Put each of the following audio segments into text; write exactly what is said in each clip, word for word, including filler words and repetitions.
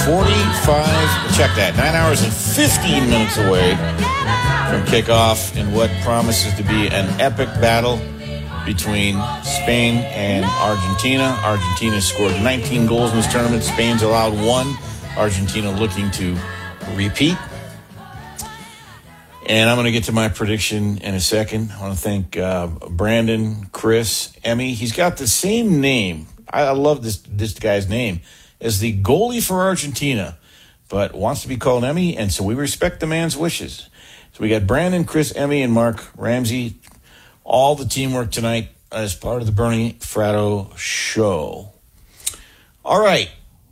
forty-five, check that, nine hours and fifteen minutes away from kickoff in what promises to be an epic battle between Spain and Argentina. Argentina scored nineteen goals in this tournament. Spain's allowed one. Argentina looking to repeat. And I'm going to get to my prediction in a second. I want to thank uh, Brandon, Chris, Emmy. He's got the same name. I, I love this this guy's name as the goalie for Argentina, but wants to be called Emmy, and so we respect the man's wishes. So we got Brandon, Chris, Emmy, and Mark Ramsey. All the teamwork tonight as part of the Bernie Fratto show. All right.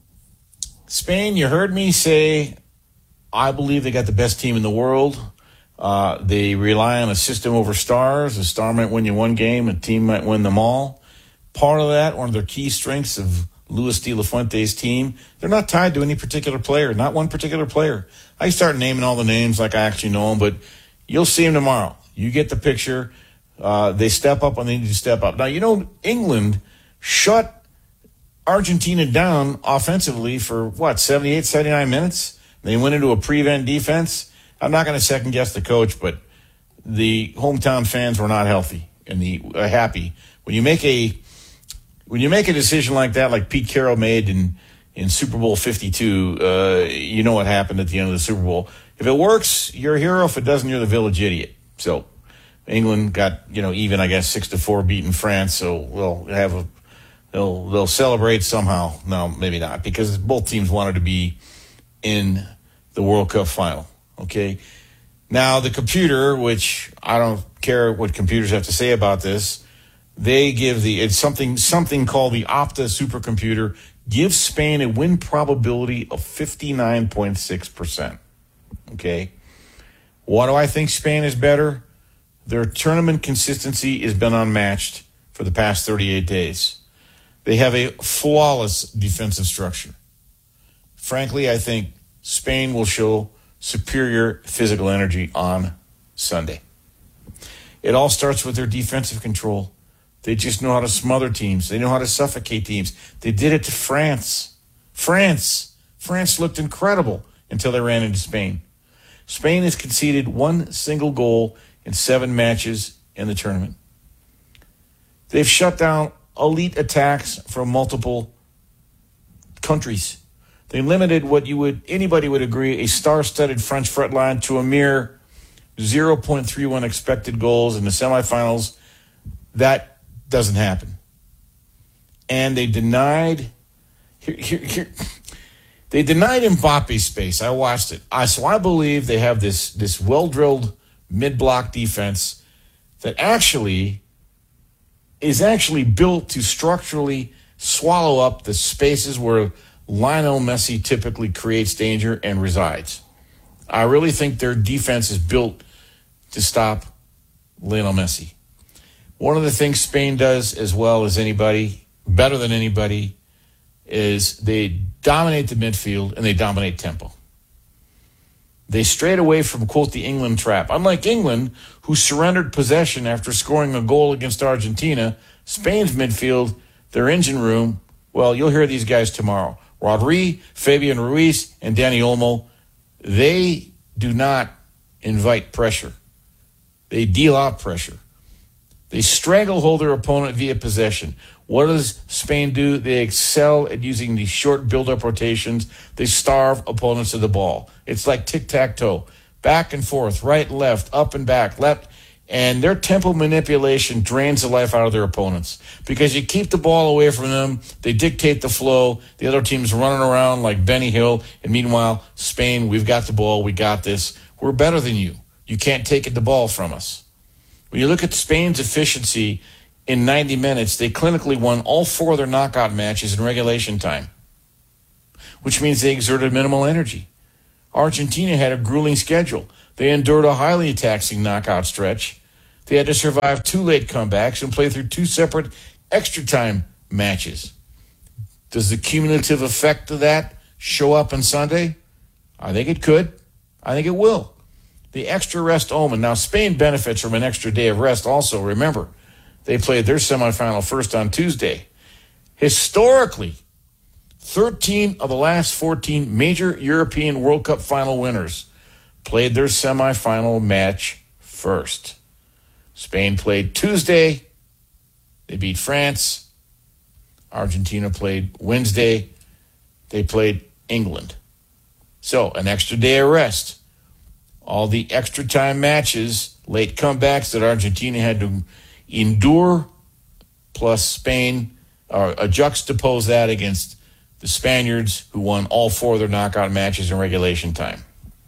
Spain, you heard me say I believe they got the best team in the world. Uh, they rely on a system over stars. A star might win you one game, a team might win them all. Part of that, one of their key strengths of Luis de la Fuente's team, they're not tied to any particular player, not one particular player. I start naming all the names like I actually know them, but you'll see them tomorrow. You get the picture. Uh, they step up when they need to step up. Now, you know, England shut Argentina down offensively for, what, seventy-eight, seventy-nine minutes? They went into a prevent defense. I'm not going to second-guess the coach, but the hometown fans were not healthy and the uh, happy. When you make a when you make a decision like that, like Pete Carroll made in, in Super Bowl fifty-two, uh, you know what happened at the end of the Super Bowl. If it works, you're a hero. If it doesn't, you're the village idiot. So England got, you know, even, I guess, six to four beating France, so they'll have a they'll they'll celebrate somehow. No, maybe not, because both teams wanted to be in the World Cup final. Okay. Now, the computer, which I don't care what computers have to say about this, they give the, it's something, something called the Opta supercomputer, gives Spain a win probability of fifty-nine point six percent. Okay. Why do I think Spain is better? Their tournament consistency has been unmatched for the past thirty-eight days. They have a flawless defensive structure. Frankly, I think Spain will show superior physical energy on Sunday. It all starts with their defensive control. They just know how to smother teams. They know how to suffocate teams. They did it to France. France. France looked incredible until they ran into Spain. Spain has conceded one single goal in seven matches in the tournament. They've shut down elite attacks from multiple countries. They limited what you would anybody would agree a star-studded French front line to a mere zero point three one expected goals in the semifinals. That doesn't happen. And they denied here, here, here, they denied Mbappe space. I watched it. I, so I believe they have this this well-drilled mid-block defense that actually is actually built to structurally swallow up the spaces where Lionel Messi typically creates danger and resides. I really think their defense is built to stop Lionel Messi. One of the things Spain does as well as anybody, better than anybody, is they dominate the midfield and they dominate tempo. They strayed away from, quote, the England trap. Unlike England, who surrendered possession after scoring a goal against Argentina, Spain's midfield, their engine room, well, you'll hear these guys tomorrow. Rodri, Fabian Ruiz, and Dani Olmo, they do not invite pressure. They deal out pressure. They stranglehold their opponent via possession. What does Spain do? They excel at using these short build-up rotations. They starve opponents of the ball. It's like tic-tac-toe. Back and forth, right, left, up and back, left. And their tempo manipulation drains the life out of their opponents. Because you keep the ball away from them, they dictate the flow. The other team's running around like Benny Hill. And meanwhile, Spain, we've got the ball, we got this. We're better than you. You can't take the ball from us. When you look at Spain's efficiency in ninety minutes, they clinically won all four of their knockout matches in regulation time, which means they exerted minimal energy. Argentina had a grueling schedule. They endured a highly taxing knockout stretch. They had to survive two late comebacks and play through two separate extra time matches. Does the cumulative effect of that show up on Sunday? I think it could. I think it will. The extra rest omen. Now, Spain benefits from an extra day of rest also. Remember, they played their semifinal first on Tuesday. Historically, thirteen of the last fourteen major European World Cup final winners played their semifinal match first. Spain played Tuesday. They beat France. Argentina played Wednesday. They played England. So, an extra day of rest. All the extra time matches, late comebacks that Argentina had to endure, plus Spain, or uh, juxtapose that against the Spaniards, who won all four of their knockout matches in regulation time.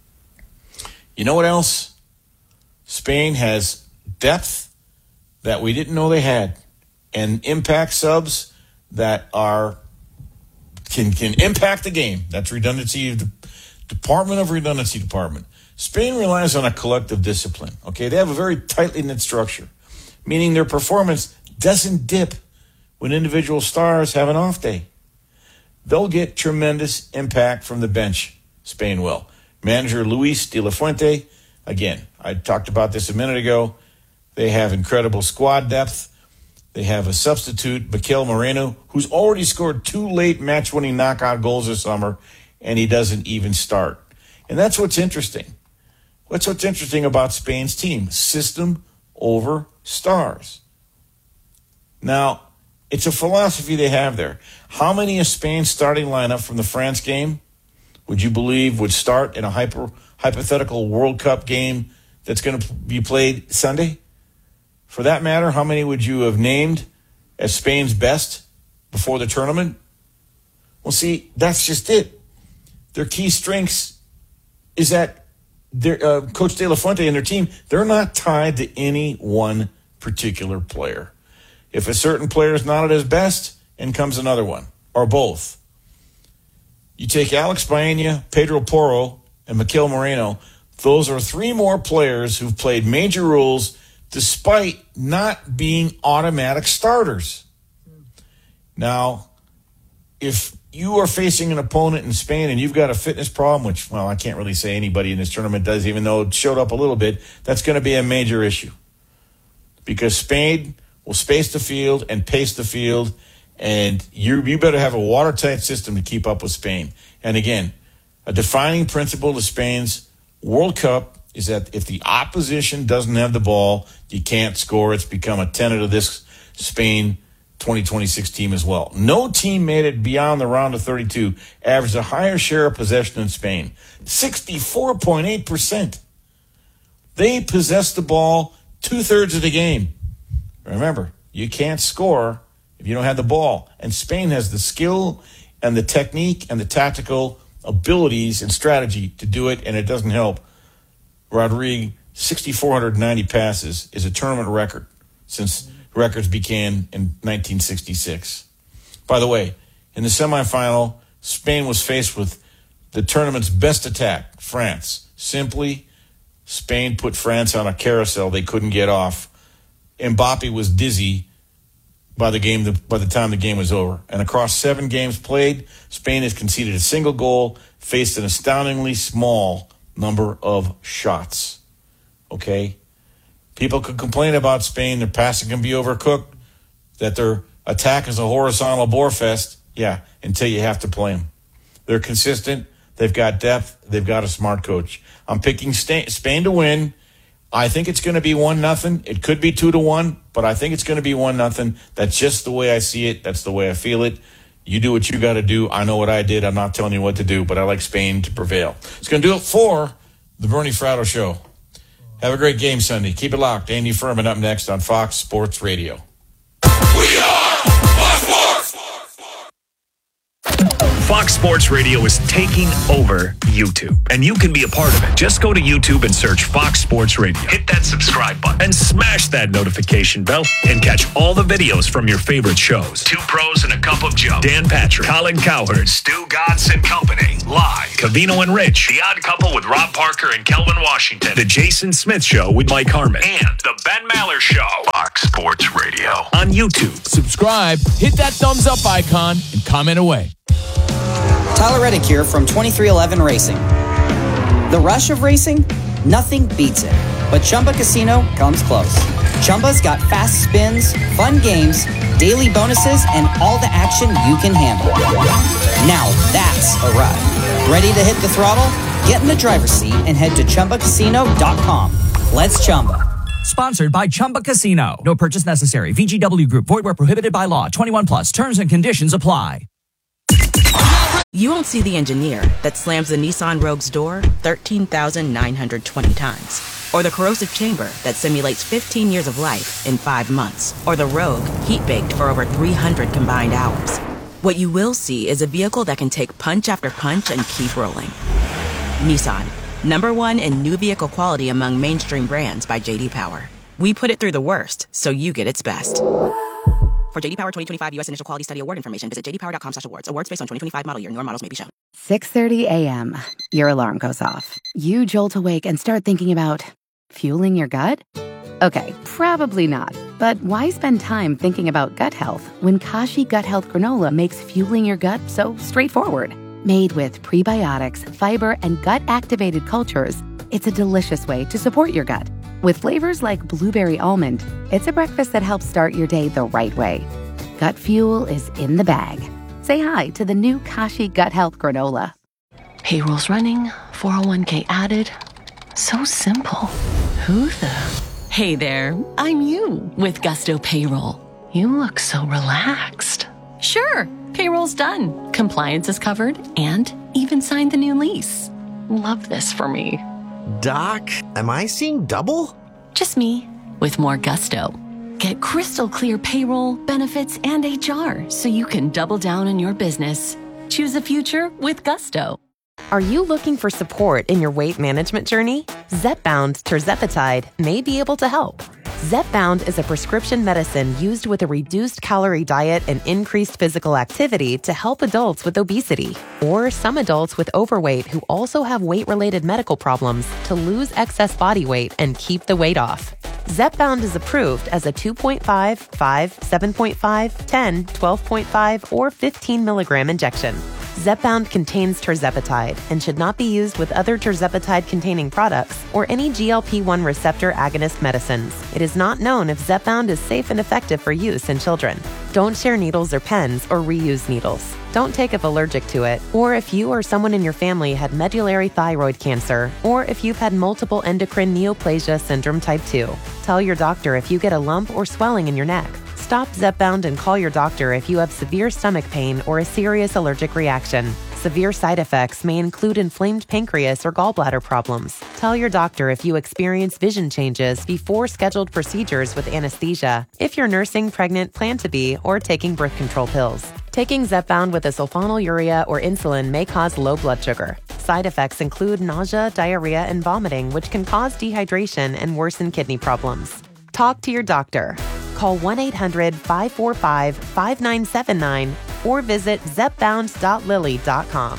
You know what else? Spain has depth that we didn't know they had, and impact subs that are can can impact the game. That's redundancy, the Department of Redundancy Department. Spain relies on a collective discipline. Okay, they have a very tightly knit structure, meaning their performance doesn't dip when individual stars have an off day. They'll get tremendous impact from the bench. Spain will. Manager Luis de la Fuente, again, I talked about this a minute ago. They have incredible squad depth. They have a substitute, Mikel Moreno, who's already scored two late match-winning knockout goals this summer, and he doesn't even start. And that's what's interesting. What's what's interesting about Spain's team? System over stars. Now, it's a philosophy they have there. How many of Spain's starting lineup from the France game would you believe would start in a hyper, hypothetical World Cup game that's going to be played Sunday? For that matter, how many would you have named as Spain's best before the tournament? Well, see, that's just it. Their key strengths is that their, uh, Coach De La Fuente and their team, they're not tied to any one particular player. If a certain player is not at his best, in comes another one, or both. You take Alex Baena, Pedro Porro, and Mikel Moreno, those are three more players who've played major roles despite not being automatic starters. Now, if you are facing an opponent in Spain and you've got a fitness problem, which, well, I can't really say anybody in this tournament does, even though it showed up a little bit, that's going to be a major issue. Because Spain will space the field and pace the field, and you you better have a watertight system to keep up with Spain. And again, a defining principle of Spain's World Cup is that if the opposition doesn't have the ball, you can't score. It's become a tenet of this Spain twenty twenty-six team as well. No team made it beyond the round of thirty-two, averaged a higher share of possession than Spain, sixty-four point eight percent. They possess the ball two-thirds of the game. Remember, you can't score if you don't have the ball. And Spain has the skill and the technique and the tactical abilities and strategy to do it, and it doesn't help. Rodrigue, six thousand four hundred ninety passes is a tournament record since records began in nineteen sixty-six. By the way, in the semifinal, Spain was faced with the tournament's best attack, France. Simply, Spain put France on a carousel they couldn't get off. Mbappe was dizzy by the game. By the time the game was over, and across seven games played, Spain has conceded a single goal, faced an astoundingly small number of shots. Okay, people could complain about Spain; their passing can be overcooked, that their attack is a horizontal bore fest. Yeah, until you have to play them. They're consistent. They've got depth. They've got a smart coach. I'm picking Spain to win. I think it's going to be one nothing. It could be two to one, but I think it's going to be one nothing. That's just the way I see it. That's the way I feel it. You do what you got to do. I know what I did. I'm not telling you what to do, but I like Spain to prevail. It's going to do it for the Bernie Fratto Show. Have a great game Sunday. Keep it locked. Andy Furman up next on Fox Sports Radio. We are Fox Sports. Fox Sports Radio is taking over YouTube, and you can be a part of it. Just go to YouTube and search Fox Sports Radio. Hit that subscribe button and smash that notification bell and catch all the videos from your favorite shows. Two Pros and a Cup of Joe. Dan Patrick, Colin Cowherd, Stu Godson Company. Live. Cavino and Rich. The Odd Couple with Rob Parker and Kelvin Washington. The Jason Smith Show with Mike Harmon. And The Ben Maller Show. Fox Sports Radio. On YouTube. Subscribe, hit that thumbs up icon, and comment away. Tyler Reddick here from twenty-three eleven Racing. The rush of racing? Nothing beats it. But Chumba Casino comes close. Chumba's got fast spins, fun games, daily bonuses, and all the action you can handle. Now that's a ride. Ready to hit the throttle? Get in the driver's seat and head to Chumba Casino dot com. Let's Chumba. Sponsored by Chumba Casino. No purchase necessary. V G W Group. Void where prohibited by law. twenty-one plus. Terms and conditions apply. You won't see the engineer that slams the Nissan Rogue's door thirteen thousand nine hundred twenty times. Or the corrosive chamber that simulates fifteen years of life in five months. Or the Rogue heat-baked for over three hundred combined hours. What you will see is a vehicle that can take punch after punch and keep rolling. Nissan. Number one in new vehicle quality among mainstream brands by J D Power. We put it through the worst, so you get its best. For J D Power twenty twenty-five U S Initial Quality Study Award information, visit j d power dot com slash awards. Awards based on twenty twenty-five model year. Newer models may be shown. six thirty a.m. Your alarm goes off. You jolt awake and start thinking about fueling your gut? Okay, probably not. But why spend time thinking about gut health when Kashi Gut Health Granola makes fueling your gut so straightforward? Made with prebiotics, fiber, and gut-activated cultures, it's a delicious way to support your gut. With flavors like blueberry almond, it's a breakfast that helps start your day the right way. Gut fuel is in the bag. Say hi to the new Kashi Gut Health Granola. Payroll's running, four oh one k added. So simple. Who the... Hey there, I'm you with Gusto Payroll. You look so relaxed. Sure, payroll's done. Compliance is covered and even signed the new lease. Love this for me. Doc, am I seeing double? Just me with more gusto. Get crystal clear payroll, benefits, and H R so you can double down on your business. Choose the future with Gusto. Are you looking for support in your weight management journey? Zepbound tirzepatide may be able to help. Zepbound is a prescription medicine used with a reduced calorie diet and increased physical activity to help adults with obesity or some adults with overweight who also have weight-related medical problems to lose excess body weight and keep the weight off. Zepbound is approved as a two point five, five, seven point five, ten, twelve point five, or fifteen milligram injection. Zepbound contains tirzepatide and should not be used with other tirzepatide-containing products or any G L P one receptor agonist medicines. It is not known if Zepbound is safe and effective for use in children. Don't share needles or pens or reuse needles. Don't take if allergic to it, or if you or someone in your family had medullary thyroid cancer, or if you've had multiple endocrine neoplasia syndrome type two. Tell your doctor if you get a lump or swelling in your neck. Stop Zepbound and call your doctor if you have severe stomach pain or a serious allergic reaction. Severe side effects may include inflamed pancreas or gallbladder problems. Tell your doctor if you experience vision changes before scheduled procedures with anesthesia, if you're nursing, pregnant, plan to be, or taking birth control pills. Taking Zepbound with a sulfonylurea or insulin may cause low blood sugar. Side effects include nausea, diarrhea, and vomiting, which can cause dehydration and worsen kidney problems. Talk to your doctor. Call one eight hundred, five four five, five nine seven nine or visit zepbound dot lilly dot com.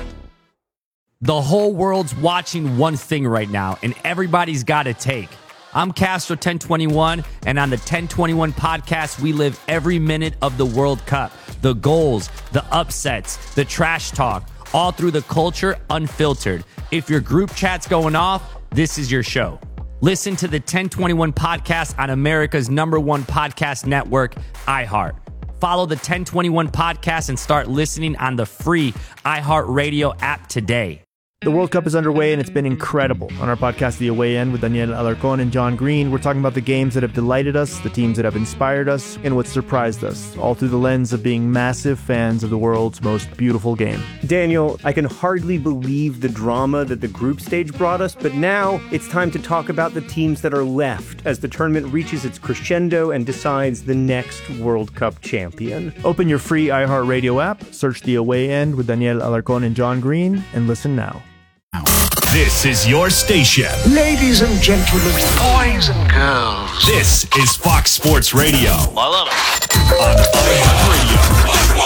The whole world's watching one thing right now, and everybody's got a take. I'm Castro ten twenty-one, and on the ten twenty-one podcast, we live every minute of the World Cup. The goals, the upsets, the trash talk, all through the culture, unfiltered. If your group chat's going off, this is your show. Listen to the ten twenty-one podcast on America's number one podcast network, iHeart. Follow the ten twenty-one podcast and start listening on the free iHeartRadio app today. The World Cup is underway, and it's been incredible. On our podcast, The Away End, with Daniel Alarcon and John Green, we're talking about the games that have delighted us, the teams that have inspired us, and what surprised us, all through the lens of being massive fans of the world's most beautiful game. Daniel, I can hardly believe the drama that the group stage brought us, but now it's time to talk about the teams that are left as the tournament reaches its crescendo and decides the next World Cup champion. Open your free iHeartRadio app, search The Away End with Daniel Alarcon and John Green, and listen now. This is your station. Ladies and gentlemen, boys and girls. This is Fox Sports Radio. I love it. On iHeartRadio.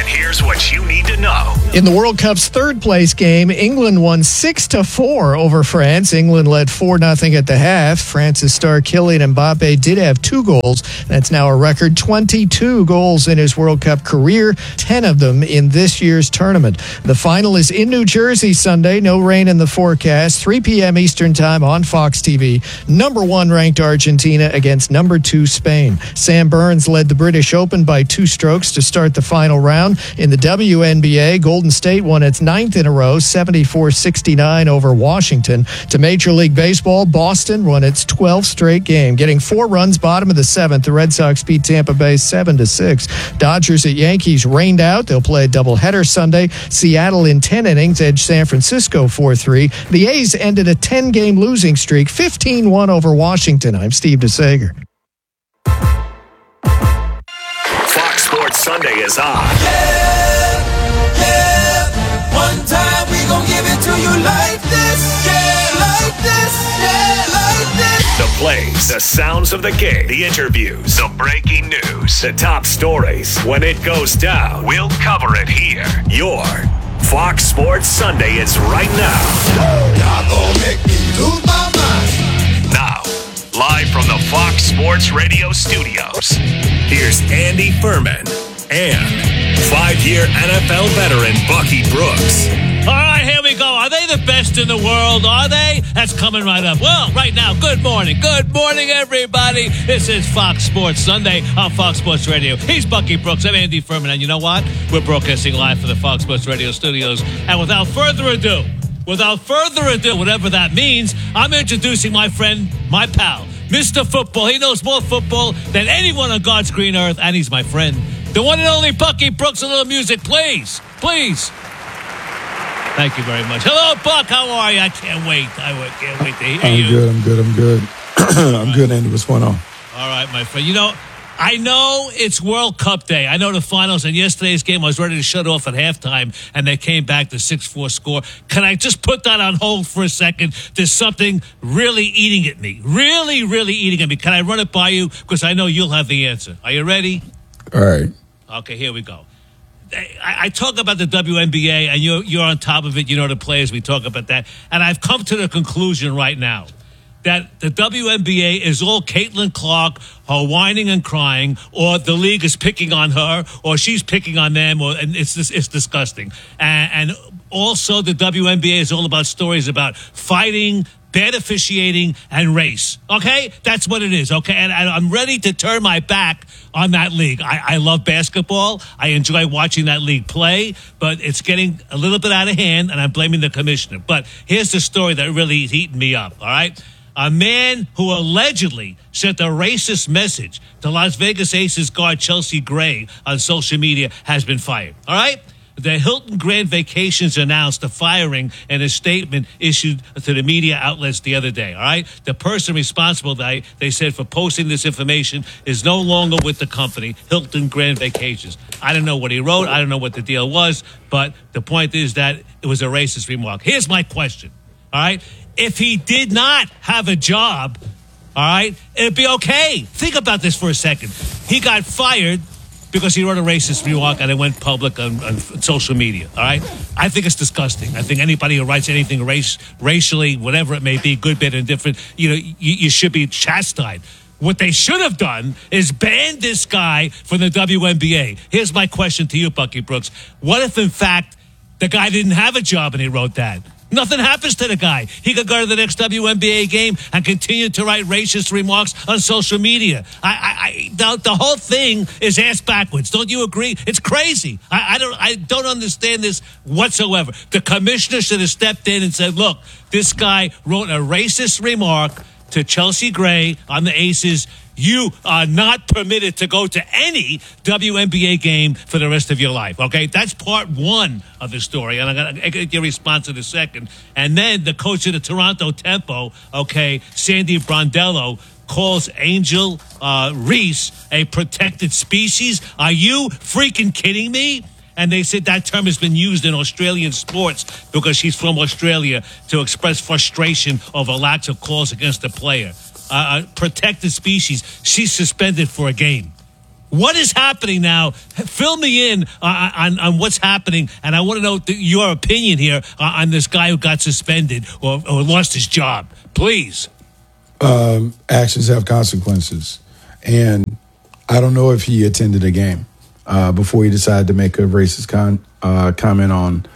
And here's what you need to know. In the World Cup's third place game, England won six to four over France. England led four nothing at the half. France's star Kylian Mbappe did have two goals. That's now a record twenty-two goals in his World Cup career, ten of them in this year's tournament. The final is in New Jersey Sunday. No rain in the forecast. three p.m. Eastern Time on Fox T V. Number one ranked Argentina against number two Spain. Sam Burns led the British Open by two strokes to start the final round. In the W N B A, Golden State won its ninth in a row, seventy-four sixty-nine over Washington. To Major League Baseball, Boston won its twelfth straight game. Getting four runs bottom of the seventh, the Red Sox beat Tampa Bay seven to six. Dodgers at Yankees rained out. They'll play a doubleheader Sunday. Seattle in ten innings edged San Francisco four three. The A's ended a ten-game losing streak, fifteen one over Washington. I'm Steve DeSager. Fox Sports Sunday is on. Yeah, yeah. One time we gon' give it to you like this. Yeah, like this. Yeah, like this. The plays, the sounds of the game, the interviews, the breaking news, the top stories. When it goes down, we'll cover it here. Your Fox Sports Sunday is right now. Y'all gon' make me lose my mind. Now, live from the Fox Sports Radio studios, here's Andy Furman and five-year N F L veteran Bucky Brooks. All right, here we go. Are they the best in the world? Are they? That's coming right up. Well, right now, good morning. Good morning, everybody. This is Fox Sports Sunday on Fox Sports Radio. He's Bucky Brooks. I'm Andy Furman. And you know what? We're broadcasting live from the Fox Sports Radio studios. And without further ado, without further ado, whatever that means, I'm introducing my friend, my pal, Mister Football. He knows more football than anyone on God's green earth, and he's my friend. The one and only Bucky Brooks. A little music, please. Please. Thank you very much. Hello, Buck. How are you? I can't wait. I can't wait to hear I'm you. good. I'm good. I'm good. I'm good, Andy. What's going on? All right, my friend. You know, I know it's World Cup Day. I know the finals, and yesterday's game, I was ready to shut off at halftime, and they came back to six four score. Can I just put that on hold for a second? There's something really eating at me. Really, really eating at me. Can I run it by you? Because I know you'll have the answer. Are you ready? All right. Okay, here we go. I, I talk about the W N B A, and you're, you're on top of it. You know the players. We talk about that. And I've come to the conclusion right now that the W N B A is all Caitlin Clark, her whining and crying, or the league is picking on her, or she's picking on them, or and it's it's disgusting. And, and also the W N B A is all about stories about fighting, bad officiating, and race. Okay? That's what it is, okay? And I'm ready to turn my back on that league. I, I love basketball. I enjoy watching that league play, but it's getting a little bit out of hand, and I'm blaming the commissioner. But here's the story that really is heating me up, all right? A man who allegedly sent a racist message to Las Vegas Aces guard Chelsea Gray on social media has been fired, all right? The Hilton Grand Vacations announced the firing in a statement issued to the media outlets the other day, all right? The person responsible, they, they said, for posting this information is no longer with the company, Hilton Grand Vacations. I don't know what he wrote. I don't know what the deal was, but the point is that it was a racist remark. Here's my question, all right? If he did not have a job, all right, it'd be okay. Think about this for a second. He got fired because he wrote a racist remark and it went public on, on social media, all right? I think it's disgusting. I think anybody who writes anything race, racially, whatever it may be, good, bad, indifferent, you know, you, you should be chastised. What they should have done is ban this guy from the W N B A. Here's my question to you, Bucky Brooks. What if, in fact, the guy didn't have a job and he wrote that? Nothing happens to the guy. He could go to the next W N B A game and continue to write racist remarks on social media. I, I, I the, the whole thing is ass backwards. Don't you agree? It's crazy. I, I don't, I don't understand this whatsoever. The commissioner should have stepped in and said, "Look, this guy wrote a racist remark to Chelsea Gray on the Aces. You are not permitted to go to any W N B A game for the rest of your life." Okay, that's part one of the story, and I'm going to get your response in a second. And then the coach of the Toronto Tempo, okay, Sandy Brondello, calls Angel uh, Reese a protected species. Are you freaking kidding me? And they said that term has been used in Australian sports because she's from Australia to express frustration over lack of calls against the player. Uh, protected species. She's suspended for a game. What is happening now? Fill me in uh, on, on what's happening, and I want to know th- your opinion here uh, on this guy who got suspended or, or lost his job. Please. Um, actions have consequences. And I don't know if he attended a game uh, before he decided to make a racist con- uh, comment on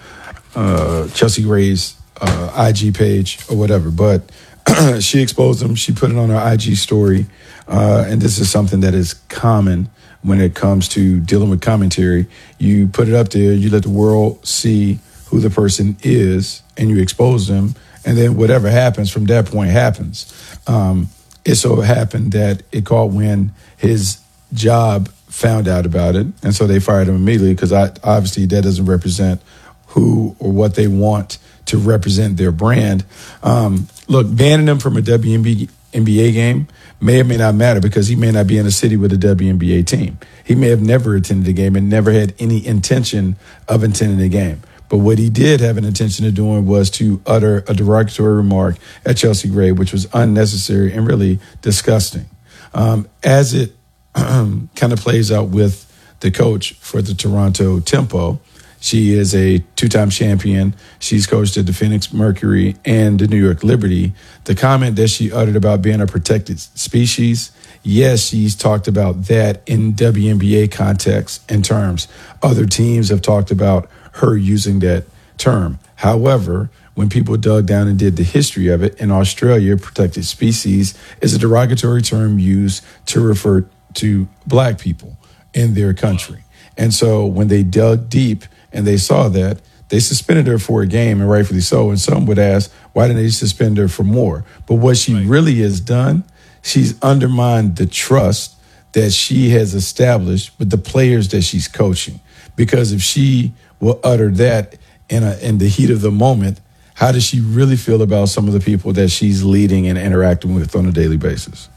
uh, Chelsea Gray's uh, I G page or whatever. But she exposed him. She put it on her I G story. Uh, and this is something that is common when it comes to dealing with commentary. You put it up there, you let the world see who the person is, and you expose them. And then whatever happens from that point happens. Um, it so happened that it caught when his job found out about it. And so they fired him immediately because obviously that doesn't represent who or what they want to represent their brand. Um, look, banning him from a W N B A game may or may not matter because he may not be in a city with a W N B A team. He may have never attended a game and never had any intention of attending a game. But what he did have an intention of doing was to utter a derogatory remark at Chelsea Gray, which was unnecessary and really disgusting. Um, as it kind of plays out with the coach for the Toronto Tempo, she is a two-time champion. She's coached at the Phoenix Mercury and the New York Liberty. The comment that she uttered about being a protected species, yes, she's talked about that in W N B A context and terms. Other teams have talked about her using that term. However, when people dug down and did the history of it, in Australia, protected species is a derogatory term used to refer to black people in their country. And so when they dug deep and they saw that, they suspended her for a game, and rightfully so. And some would ask, why didn't they suspend her for more? But what she right. really has done, she's undermined the trust that she has established with the players that she's coaching. Because if she will utter that in, a, in the heat of the moment, how does she really feel about some of the people that she's leading and interacting with on a daily basis?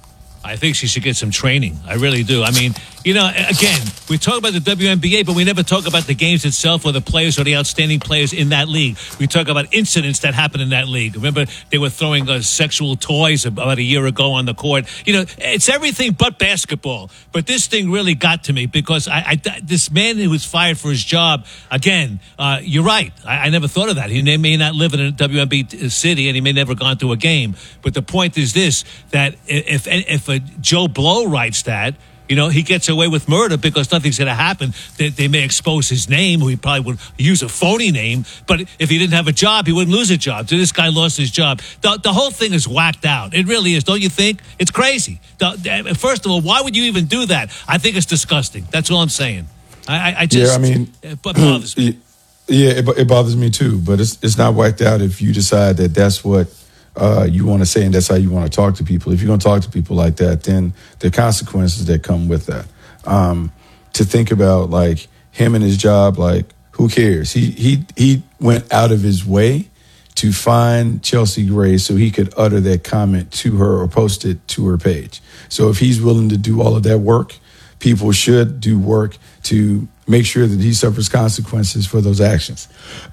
I think she should get some training. I really do. I mean, you know, again, we talk about the W N B A, but we never talk about the games itself or the players or the outstanding players in that league. We talk about incidents that happen in that league. Remember, they were throwing uh, sexual toys about a year ago on the court. You know, it's everything but basketball. But this thing really got to me because I, I this man who was fired for his job, again, uh, you're right. I, I never thought of that. He may not live in a W N B A city and he may never gone to a game. But the point is this, that if if a Joe Blow writes that, you know, he gets away with murder because nothing's going to happen. They, they may expose his name, he probably would use a phony name, but if he didn't have a job, he wouldn't lose a job. So this guy lost his job. The, the whole thing is whacked out. It really is, don't you think? It's crazy. The, first of all, why would you even do that? I think it's disgusting. That's all I'm saying. I, I, I just, yeah, I mean, it bothers me. Yeah, it, it bothers me too, but it's it's not wiped out if you decide that that's what Uh, you want to say, and that's how you want to talk to people. If you're going to talk to people like that, then there are consequences that come with that. Um, to think about, like, him and his job, like, who cares? He he he went out of his way to find Chelsea Gray so he could utter that comment to her or post it to her page. So if he's willing to do all of that work, people should do work to make sure that he suffers consequences for those actions.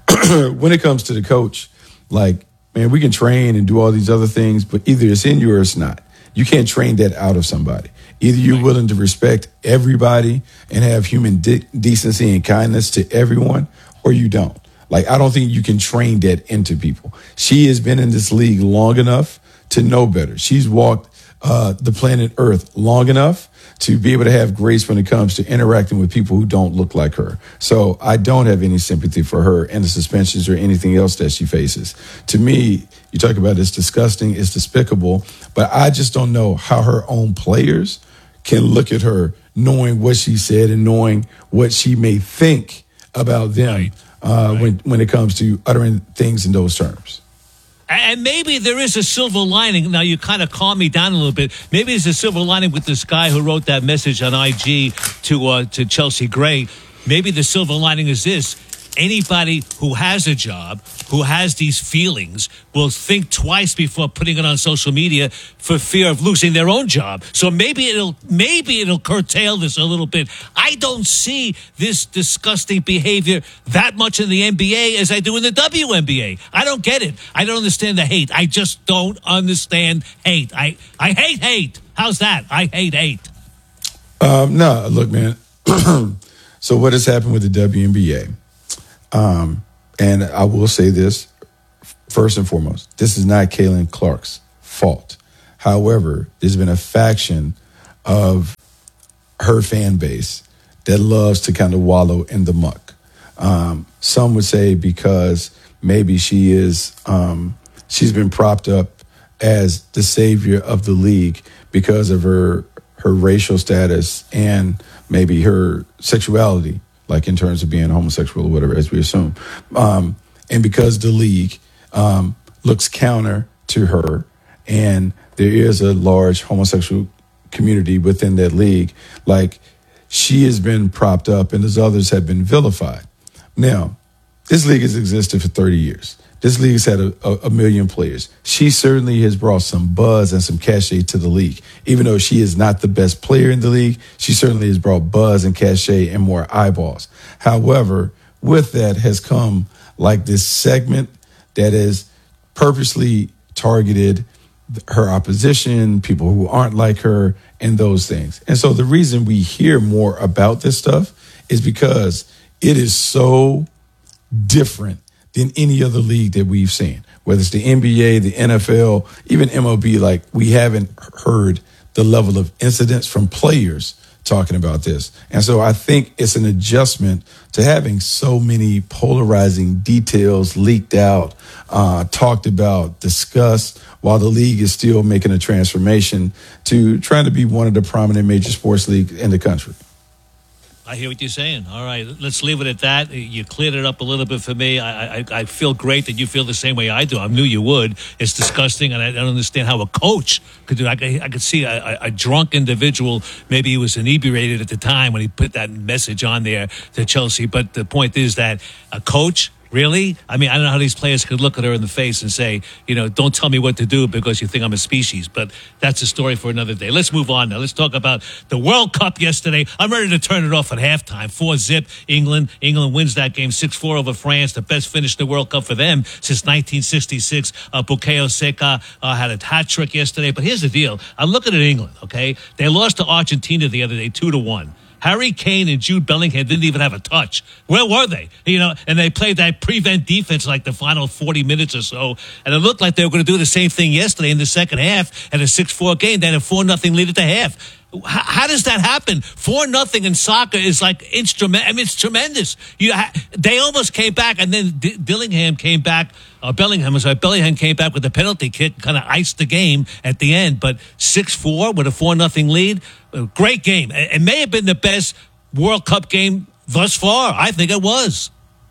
When it comes to the coach, like, man, we can train and do all these other things, but either it's in you or it's not. You can't train that out of somebody. Either you're willing to respect everybody and have human de- decency and kindness to everyone, or you don't. Like, I don't think you can train that into people. She has been in this league long enough to know better. She's walked uh, the planet Earth long enough to be able to have grace when it comes to interacting with people who don't look like her. So I don't have any sympathy for her and the suspensions or anything else that she faces. To me, you talk about it's disgusting, it's despicable, but I just don't know how her own players can look at her knowing what she said and knowing what she may think about them right. Uh, right. when, when it comes to uttering things in those terms. And maybe there is a silver lining. Now, you kind of calm me down a little bit. Maybe there's a silver lining with this guy who wrote that message on I G to uh, to Chelsea Gray. Maybe the silver lining is this. Anybody who has a job, who has these feelings, will think twice before putting it on social media for fear of losing their own job. So maybe it'll maybe it'll curtail this a little bit. I don't see this disgusting behavior that much in the N B A as I do in the W N B A. I don't get it. I don't understand the hate. I just don't understand hate. I, I hate hate. How's that? I hate hate. Um, no, look, man. So what has happened with the W N B A? Um, and I will say this, first and foremost, this is not Caitlin Clark's fault. However, there's been a faction of her fan base that loves to kind of wallow in the muck. Um, some would say because maybe she is, um, she's been propped up as the savior of the league because of her her racial status and maybe her sexuality, like in terms of being homosexual or whatever, as we assume. Um, and because the league um, looks counter to her, and there is a large homosexual community within that league, like she has been propped up and as others have been vilified. Now, this league has existed for thirty years. This league has had a, a, a million players. She certainly has brought some buzz and some cachet to the league. Even though she is not the best player in the league, she certainly has brought buzz and cachet and more eyeballs. However, with that has come like this segment that is purposely targeted her opposition, people who aren't like her, and those things. And so the reason we hear more about this stuff is because it is so different than any other league that we've seen, whether it's the N B A, the N F L, even M L B. Like, we haven't heard the level of incidents from players talking about this. And so I think it's an adjustment to having so many polarizing details leaked out, uh, talked about, discussed, while the league is still making a transformation to trying to be one of the prominent major sports leagues in the country. I hear what you're saying. All right, let's leave it at that. You cleared it up a little bit for me. I, I, I feel great that you feel the same way I do. I knew you would. It's disgusting, and I don't understand how a coach could do it. I, I could see a, a, a drunk individual. Maybe he was inebriated at the time when he put that message on there to Chelsea. But the point is that a coach, really? I mean, I don't know how these players could look at her in the face and say, you know, don't tell me what to do because you think I'm a species. But that's a story for another day. Let's move on now. Let's talk about the World Cup yesterday. I'm ready to turn it off at halftime. Four zip, England. England wins that game six four over France. The best finish in the World Cup for them since nineteen sixty-six. Uh, Bukayo Saka uh, had a hat trick yesterday. But here's the deal. I'm looking at England, okay? They lost to Argentina the other day, two to one. Harry Kane and Jude Bellingham didn't even have a touch. Where were they? You know, and they played that prevent defense like the final forty minutes or so. And it looked like they were going to do the same thing yesterday in the second half at a six four game. They had a four nothing lead at the half. How, how does that happen? four nothing in soccer is like instrument. I mean, it's tremendous. You, ha- they almost came back, and then D- Dillingham came back. Uh, Bellingham was right. Bellingham came back with a penalty kick, kind of iced the game at the end. But six four with a four nothing lead. A great game. It, it may have been the best World Cup game thus far. I think it was.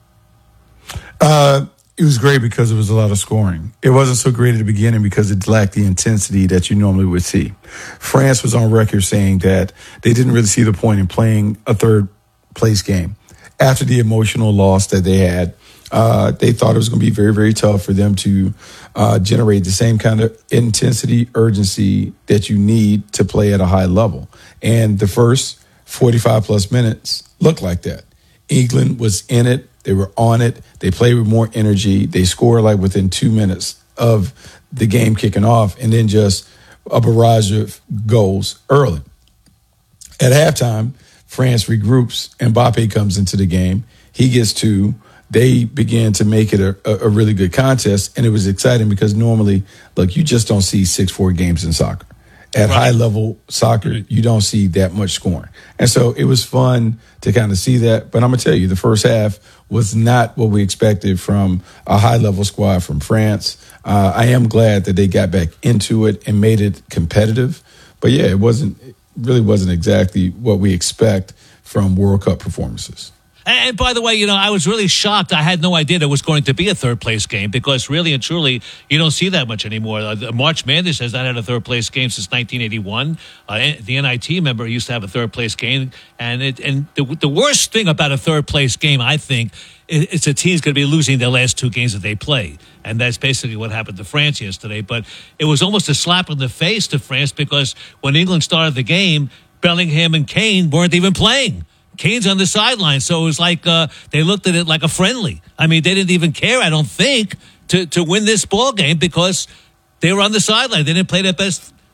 Uh, it was great because it was a lot of scoring. It wasn't so great at the beginning because it lacked the intensity that you normally would see. France was on record saying that they didn't really see the point in playing a third place game. After the emotional loss that they had, uh, they thought it was going to be very, very tough for them to uh, generate the same kind of intensity, urgency that you need to play at a high level. And the first forty-five plus minutes looked like that. England was in it. They were on it. They played with more energy. They scored like within two minutes of the game kicking off, and then just a barrage of goals early. At halftime, France regroups. Mbappe comes into the game. He gets two. They began to make it a, a really good contest, and it was exciting because normally, look, you just don't see six four games in soccer. At right. high-level soccer, you don't see that much scoring. And so it was fun to kind of see that. But I'm going to tell you, the first half was not what we expected from a high-level squad from France. Uh, I am glad that they got back into it and made it competitive. But, yeah, it wasn't it really wasn't exactly what we expect from World Cup performances. And, and by the way, you know, I was really shocked. I had no idea there was going to be a third-place game because really and truly, you don't see that much anymore. Uh, March Madness has not had a third-place game since nineteen eighty-one. Uh, the N I T member used to have a third-place game. And it, and the, the worst thing about a third-place game, I think, is it's a team's going to be losing their last two games that they play. And that's basically what happened to France yesterday. But it was almost a slap in the face to France because when England started the game, Bellingham and Kane weren't even playing. Kane's on the sideline, so it was like uh, they looked at it like a friendly. I mean, they didn't even care, I don't think, to, to win this ball game because they were on the sideline. They didn't play their best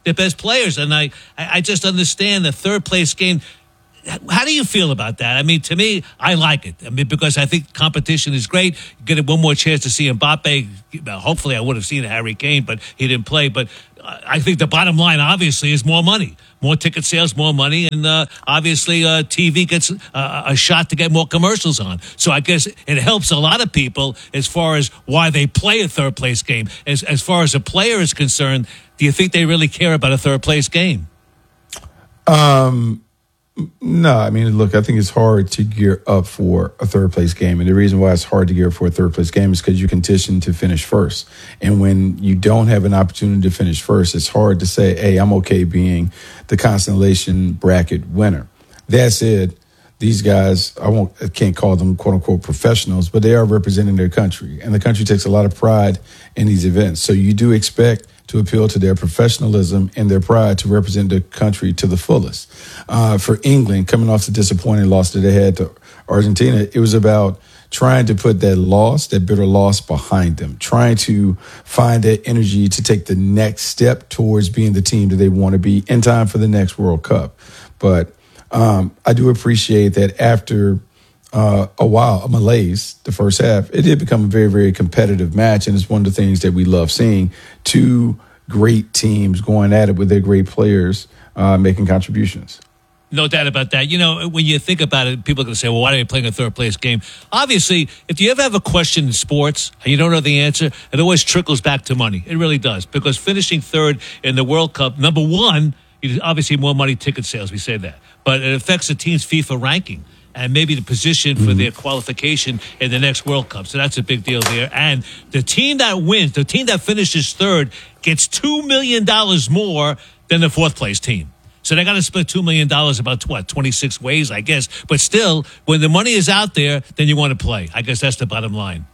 their best players. And I, I just understand the third place game. How do you feel about that? I mean, to me, I like it. I mean, because I think competition is great. You get one more chance to see Mbappe. Hopefully, I would have seen Harry Kane, but he didn't play. But I think the bottom line, obviously, is more money. More ticket sales, more money, and uh, obviously uh, T V gets uh, a shot to get more commercials on. So I guess it helps a lot of people as far as why they play a third-place game. As, as far as a player is concerned, do you think they really care about a third-place game? Um... No, I mean, look, I think it's hard to gear up for a third place game. And the reason why it's hard to gear up for a third place game is because you condition to finish first. And when you don't have an opportunity to finish first, it's hard to say, hey, I'm okay being the constellation bracket winner. That said, these guys, I won't, I can't call them quote unquote professionals, but they are representing their country. And the country takes a lot of pride in these events. So you do expect to appeal to their professionalism and their pride to represent their country to the fullest. Uh, for England, coming off the disappointing loss that they had to Argentina, it was about trying to put that loss, that bitter loss behind them, trying to find that energy to take the next step towards being the team that they want to be in time for the next World Cup. But um, I do appreciate that after Uh, a while, a malaise, the first half, it did become a very, very competitive match. And it's one of the things that we love seeing. Two great teams going at it with their great players uh, making contributions. No doubt about that. You know, when you think about it, people are going to say, well, why are they playing a third place game? Obviously, if you ever have a question in sports and you don't know the answer, it always trickles back to money. It really does. Because finishing third in the World Cup, number one, obviously more money ticket sales, we say that. But it affects the team's FIFA ranking and maybe the position for their qualification in the next World Cup. So that's a big deal there. And the team that wins, the team that finishes third, gets two million dollars more than the fourth place team. So they got to split two million dollars about, what, twenty-six ways, I guess. But still, when the money is out there, then you want to play. I guess that's the bottom line.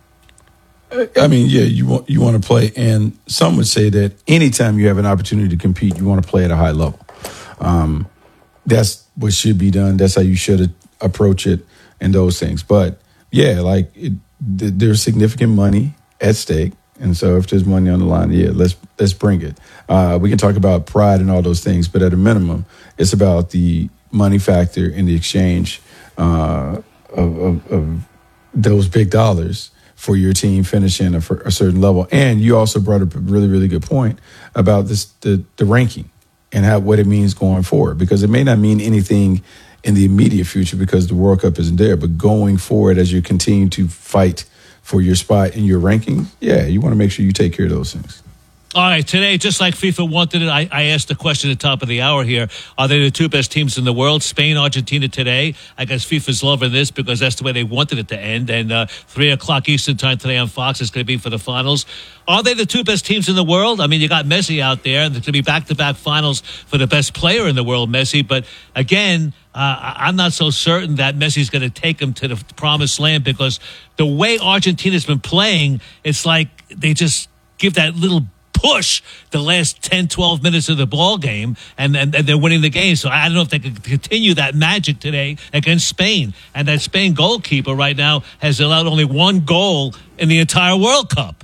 I mean, yeah, you want you want to play. And some would say that anytime you have an opportunity to compete, you want to play at a high level. Um, that's what should be done. That's how you should approach it and those things. But yeah, like it, th- there's significant money at stake. And so if there's money on the line, yeah, let's let's bring it. Uh, we can talk about pride and all those things, but at a minimum, it's about the money factor in the exchange uh, of, of, of those big dollars for your team finishing a, a certain level. And you also brought up a really, really good point about this the, the ranking and how what it means going forward, because it may not mean anything in the immediate future because the World Cup isn't there. But going forward, as you continue to fight for your spot in your ranking, yeah, you want to make sure you take care of those things. All right, today, just like FIFA wanted it, I, I asked the question at the top of the hour here. Are they the two best teams in the world? Spain, Argentina today. I guess FIFA's loving this because that's the way they wanted it to end. And uh, three o'clock Eastern time today on Fox is going to be for the finals. Are they the two best teams in the world? I mean, you got Messi out there, and there's going to be back-to-back finals for the best player in the world, Messi. But again, uh, I'm not so certain that Messi's going to take him to the promised land because the way Argentina's been playing, it's like they just give that little push the last ten, twelve minutes of the ball game, and, and, and they're winning the game. So I don't know if they can continue that magic today against Spain. And that Spain goalkeeper right now has allowed only one goal in the entire World Cup.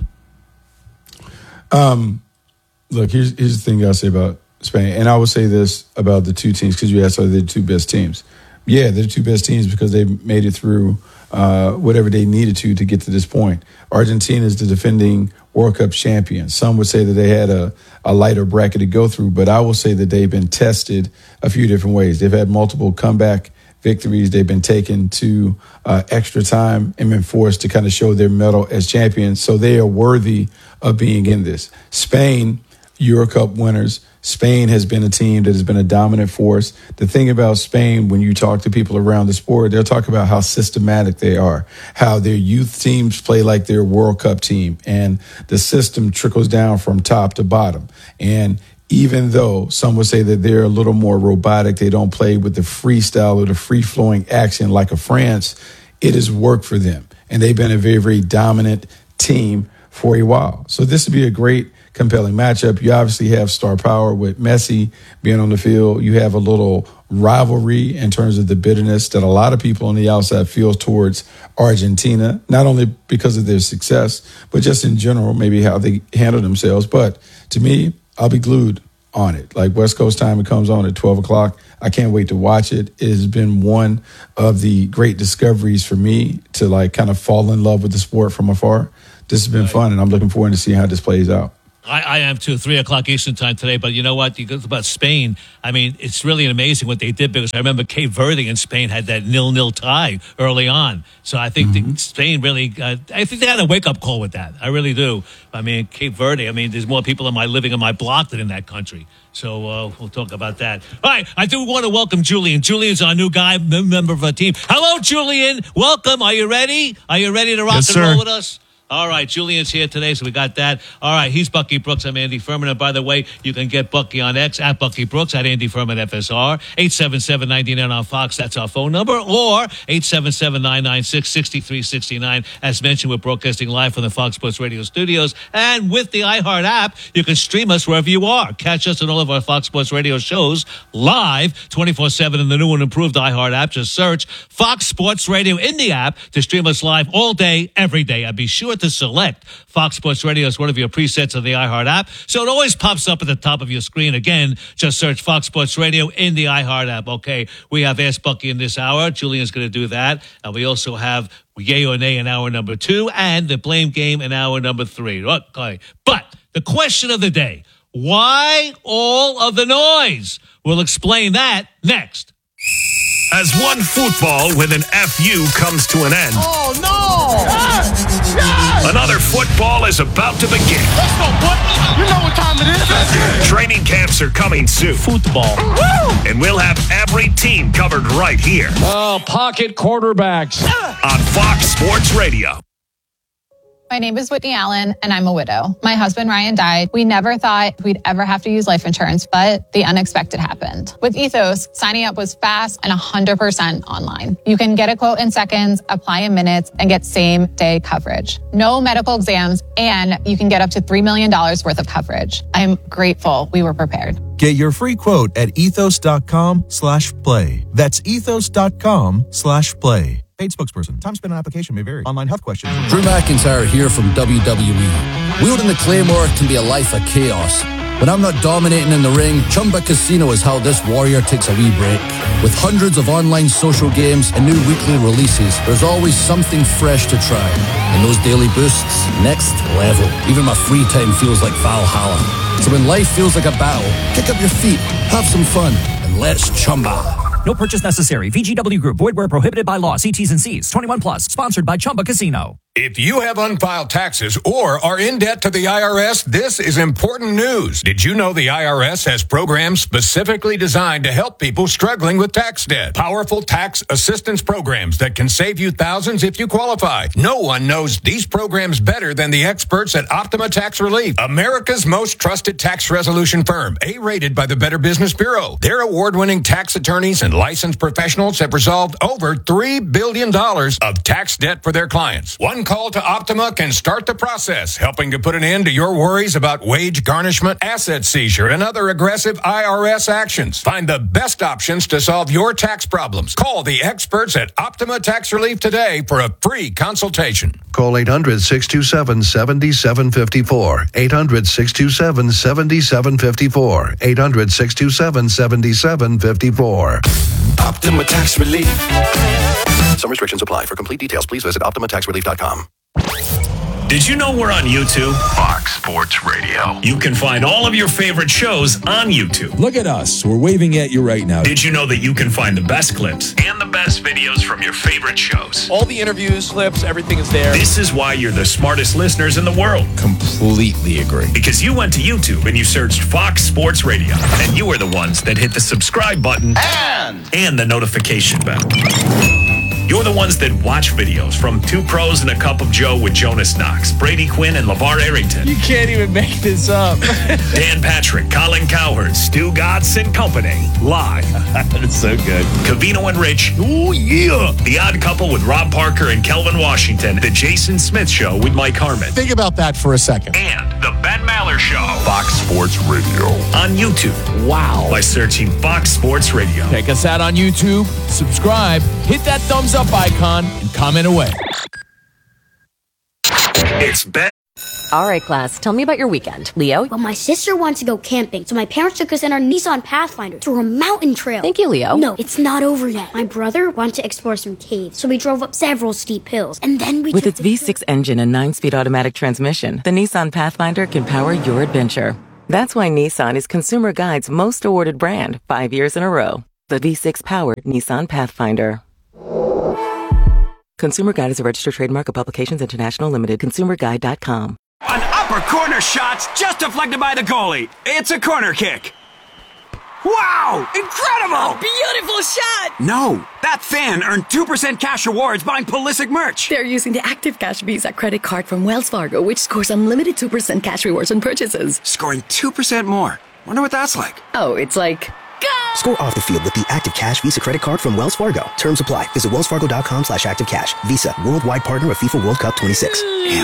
Um, look, here's, here's the thing I'll say about Spain. And I will say this about the two teams, because you asked, are they the two best teams? Yeah, they're the two best teams because they made it through uh, whatever they needed to to get to this point. Argentina is the defending World Cup champion. Some would say that they had a, a lighter bracket to go through, but I will say that they've been tested a few different ways. They've had multiple comeback victories. They've been taken to uh, extra time and been forced to kind of show their mettle as champions. So they are worthy of being in this. Spain, Euro Cup winners. Spain has been a team that has been a dominant force. The thing about Spain, when you talk to people around the sport, they'll talk about how systematic they are, how their youth teams play like their World Cup team, and the system trickles down from top to bottom. And even though some would say that they're a little more robotic, they don't play with the freestyle or the free-flowing action like a France, it has worked for them. And they've been a very, very dominant team for a while. So this would be a great, compelling matchup. You obviously have star power with Messi being on the field. You have a little rivalry in terms of the bitterness that a lot of people on the outside feel towards Argentina, not only because of their success, but just in general, maybe how they handle themselves. But to me, I'll be glued on it. Like West Coast time, it comes on at twelve o'clock. I can't wait to watch it. It has been one of the great discoveries for me to like kind of fall in love with the sport from afar. This has been right. fun, and I'm looking forward to seeing how this plays out. I, I am too, three o'clock Eastern time today. But you know what? You go about Spain. I mean, it's really amazing what they did because I remember Cape Verde and Spain had that nil-nil tie early on. So I think mm-hmm. the, Spain really, uh, I think they had a wake-up call with that. I really do. I mean, Cape Verde, I mean, there's more people in my living in my block than in that country. So uh, we'll talk about that. All right, I do want to welcome Julian. Julian's our new guy, member of our team. Hello, Julian. Welcome. Are you ready? Are you ready to rock yes, and sir. roll with us? All right, Julian's here today, so we got that. All right, he's Bucky Brooks. I'm Andy Furman. And by the way, you can get Bucky on X at Bucky Brooks, at Andy Furman F S R, eight seven seven, nine nine on Fox. That's our phone number. Or eight seven seven, nine nine six, six three six nine. As mentioned, we're broadcasting live from the Fox Sports Radio studios. And with the iHeart app, you can stream us wherever you are. Catch us on all of our Fox Sports Radio shows live twenty-four seven in the new and improved iHeart app. Just search Fox Sports Radio in the app to stream us live all day, every day. And be sure to select Fox Sports Radio is one of your presets of the iHeart app, so it always pops up at the top of your screen. Again, just search Fox Sports Radio in the iHeart app. Okay, we have Ask Bucky in this hour. Julian's going to do that. And we also have Yay or Nay in hour number two and the Blame Game in hour number three. Okay, but the question of the day, why all of the noise? We'll explain that next. As one football with an F U comes to an end. Oh, no! Yes! Yes! Another football is about to begin. Let's go, boy! You know what time it is. Training camps are coming soon. Football. Woo! And we'll have every team covered right here. Oh, pocket quarterbacks. On Fox Sports Radio. My name is Whitney Allen, and I'm a widow. My husband, Ryan, died. We never thought we'd ever have to use life insurance, but the unexpected happened. With Ethos, signing up was fast and one hundred percent online. You can get a quote in seconds, apply in minutes, and get same-day coverage. No medical exams, and you can get up to three million dollars worth of coverage. I'm grateful we were prepared. Get your free quote at ethos.com slash play. That's ethos.com slash play. Paid spokesperson. Time spent on application may vary. Online health questions. Drew McIntyre here from W W E. Wielding the Claymore can be a life of chaos. When I'm not dominating in the ring, Chumba Casino is how this warrior takes a wee break. With hundreds of online social games and new weekly releases, there's always something fresh to try. And those daily boosts, next level. Even my free time feels like Valhalla. So when life feels like a battle, kick up your feet, have some fun, and let's Chumba. No purchase necessary. V G W Group. Void where prohibited by law. See T's and C's. twenty-one plus. Sponsored by Chumba Casino. If you have unfiled taxes or are in debt to the I R S, this is important news. Did you know the I R S has programs specifically designed to help people struggling with tax debt? Powerful tax assistance programs that can save you thousands if you qualify. No one knows these programs better than the experts at Optima Tax Relief, America's most trusted tax resolution firm, A-rated by the Better Business Bureau. Their award-winning tax attorneys and licensed professionals have resolved over three billion dollars of tax debt for their clients. One call to Optima can start the process, helping to put an end to your worries about wage garnishment, asset seizure, and other aggressive I R S actions. Find the best options to solve your tax problems. Call the experts at Optima Tax Relief today for a free consultation. Call eight hundred, six two seven, seven seven five four. eight hundred, six two seven, seven seven five four. eight hundred, six two seven, seven seven five four. Optima Tax Relief. Some restrictions apply. For complete details, please visit optima tax relief dot com. Did you know we're on YouTube? Fox Sports Radio. You can find all of your favorite shows on YouTube. Look at us. We're waving at you right now. Did you know that you can find the best clips and the best videos from your favorite shows? All the interviews, clips, everything is there. This is why you're the smartest listeners in the world. Completely agree. Because you went to YouTube and you searched Fox Sports Radio. And you are the ones that hit the subscribe button and, and the notification bell. You're the ones that watch videos from Two Pros and a Cup of Joe with Jonas Knox, Brady Quinn, and LeVar Arrington. You can't even make this up. Dan Patrick, Colin Cowherd, Stu Gatz and Company. Live. That's so good. Covino and Rich. Oh, yeah. The Odd Couple with Rob Parker and Kelvin Washington. The Jason Smith Show with Mike Harmon. Think about that for a second. And The Ben Maller Show. Fox Sports Radio. On YouTube. Wow. By searching Fox Sports Radio. Check us out on YouTube. Subscribe. Hit that thumbs up icon and comment away. It's Ben. All right, class, tell me about your weekend. Leo? Well, my sister wants to go camping, so my parents took us in our Nissan Pathfinder to a mountain trail. Thank you, Leo. No, it's not over yet. My brother wanted to explore some caves, so we drove up several steep hills, and then we With took its V six engine and nine-speed automatic transmission, the Nissan Pathfinder can power your adventure. That's why Nissan is Consumer Guide's most awarded brand, five years in a row. The V six-powered Nissan Pathfinder. Consumer Guide is a registered trademark of Publications International Limited. consumer guide dot com. An upper corner shot's just deflected by the goalie. It's a corner kick. Wow! Incredible! Beautiful shot! No, that fan earned two percent cash rewards buying Pulisic merch. They're using the Active Cash Visa credit card from Wells Fargo, which scores unlimited two percent cash rewards on purchases. Scoring two percent more. Wonder what that's like. Oh, it's like... Score off the field with the Active Cash Visa credit card from Wells Fargo. Terms apply. Visit wellsfargo.com slash activecash. Visa, worldwide partner of FIFA World Cup twenty-six.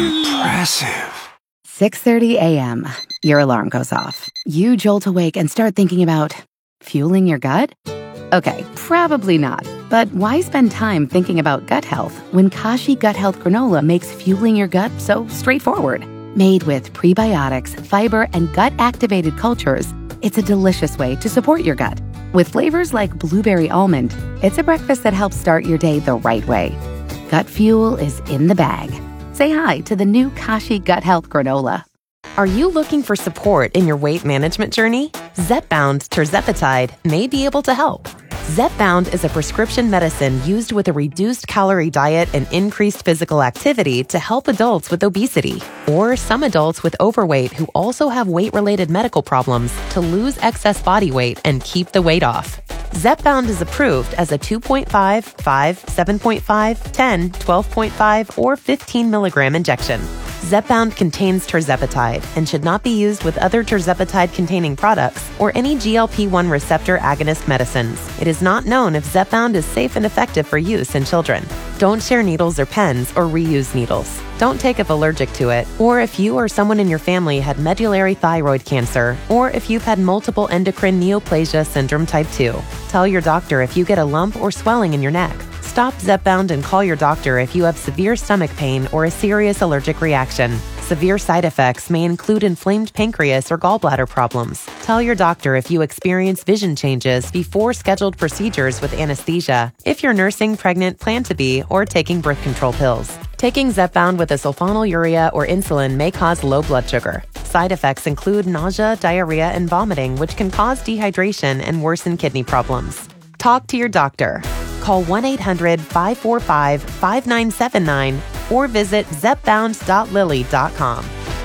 Impressive. six thirty a.m. Your alarm goes off. You jolt awake and start thinking about fueling your gut? Okay, probably not. But why spend time thinking about gut health when Kashi Gut Health Granola makes fueling your gut so straightforward? Made with prebiotics, fiber, and gut-activated cultures, it's a delicious way to support your gut. With flavors like blueberry almond, it's a breakfast that helps start your day the right way. Gut fuel is in the bag. Say hi to the new Kashi Gut Health Granola. Are you looking for support in your weight management journey? Zepbound Tirzepatide may be able to help. Zepbound is a prescription medicine used with a reduced calorie diet and increased physical activity to help adults with obesity, or some adults with overweight who also have weight-related medical problems to lose excess body weight and keep the weight off. Zepbound is approved as a two point five, five, seven point five, ten, twelve point five, or fifteen milligram injection. Zepbound contains tirzepatide and should not be used with other tirzepatide-containing products or any G L P one receptor agonist medicines. It is not known if Zepbound is safe and effective for use in children. Don't share needles or pens or reuse needles. Don't take if allergic to it, or if you or someone in your family had medullary thyroid cancer, or if you've had multiple endocrine neoplasia syndrome type two. Tell your doctor if you get a lump or swelling in your neck. Stop Zepbound and call your doctor if you have severe stomach pain or a serious allergic reaction. Severe side effects may include inflamed pancreas or gallbladder problems. Tell your doctor if you experience vision changes before scheduled procedures with anesthesia, if you're nursing, pregnant, plan to be, or taking birth control pills. Taking Zepbound with a sulfonylurea or insulin may cause low blood sugar. Side effects include nausea, diarrhea, and vomiting, which can cause dehydration and worsen kidney problems. Talk to your doctor. Call one eight hundred, five four five, five nine seven nine or visit zepbound dot lilly dot com.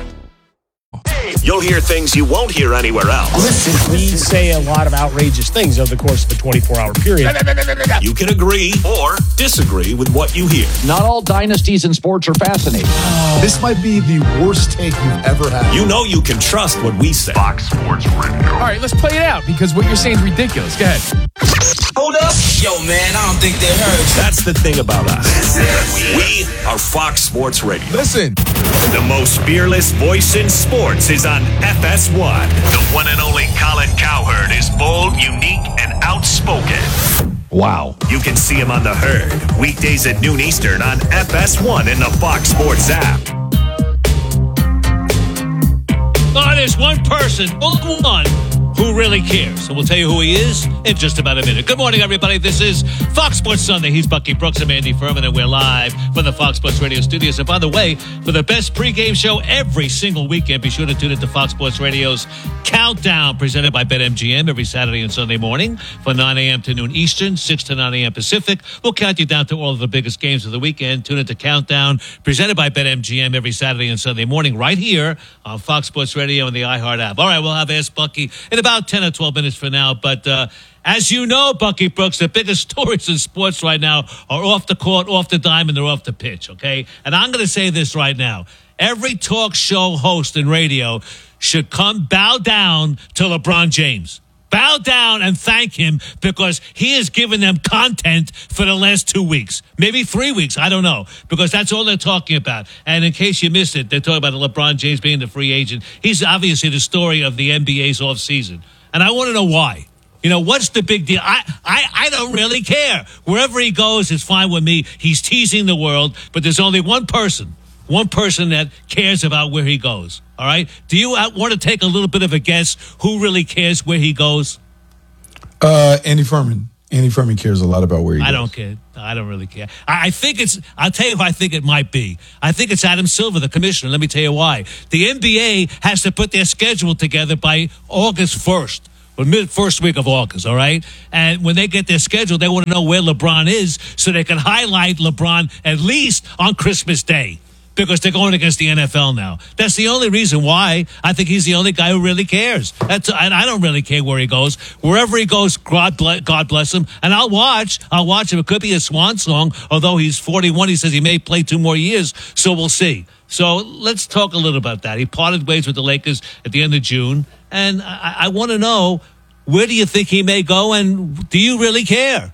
You'll hear things you won't hear anywhere else. Listen, we say a lot of outrageous things over the course of a twenty-four hour period. You can agree or disagree with what you hear. Not all dynasties in sports are fascinating. This might be the worst take you've ever had. You know you can trust what we say. Fox Sports Radio. All right, let's play it out because what you're saying is ridiculous. Go ahead. Hold up. Yo, man, I don't think they heard. That's the thing about us. We are Fox Sports Radio. Listen. The most fearless voice in sports is on F S one. The one and only Colin Cowherd is bold, unique, and outspoken. Wow. You can see him on The Herd, weekdays at noon Eastern on F S one in the Fox Sports app. Oh, there's one person, only one, who really cares. And we'll tell you who he is in just about a minute. Good morning, everybody. This is Fox Sports Sunday. He's Bucky Brooks and Andy Furman, and we're live from the Fox Sports Radio studios. And by the way, for the best pregame show every single weekend, be sure to tune into Fox Sports Radio's Countdown, presented by BetMGM every Saturday and Sunday morning from nine a.m. to noon Eastern, six to nine a.m. Pacific. We'll count you down to all of the biggest games of the weekend. Tune into Countdown, presented by BetMGM every Saturday and Sunday morning right here on Fox Sports Radio and the iHeart app. All right, we'll have Ask Bucky in about ten or twelve minutes from now. But uh, as you know, Bucky Brooks, the biggest stories in sports right now are off the court, off the dime, and they're off the pitch, okay? And I'm going to say this right now. Every talk show host in radio should come bow down to LeBron James. Bow down and thank him because he has given them content for the last two weeks, maybe three weeks. I don't know, because that's all they're talking about. And in case you missed it, they're talking about LeBron James being the free agent. He's obviously the story of the N B A's offseason. And I want to know why. You know, what's the big deal? I, I, I don't really care. Wherever he goes is fine with me. He's teasing the world, but there's only one person one person that cares about where he goes. All right? Do you want to take a little bit of a guess who really cares where he goes? Uh, Andy Furman. Andy Furman cares a lot about where he goes. I don't care. I don't really care. I, I think it's, I'll tell you who I think it might be. I think it's Adam Silver, the commissioner. Let me tell you why. The N B A has to put their schedule together by August first. Well, mid first week of August, all right? And when they get their schedule, they want to know where LeBron is so they can highlight LeBron at least on Christmas Day because they're going against the N F L now. That's the only reason why I think he's the only guy who really cares. That's, and I don't really care where he goes. Wherever he goes, God bless, God bless him. And I'll watch. I'll watch him. It could be a swan song, although he's forty-one. He says he may play two more years, so we'll see. So let's talk a little about that. He parted ways with the Lakers at the end of June. And I, I want to know, where do you think he may go, and do you really care?